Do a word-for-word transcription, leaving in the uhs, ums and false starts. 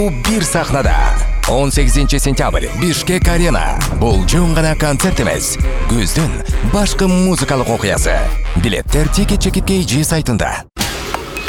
бир сахнада он сегизинчи сентябрь Бишкек арена. Бул жөн гана концерт эмес, күздүн башкы музыкалык окуясы. Билеттер Ticket Checkin кей джи сайтында.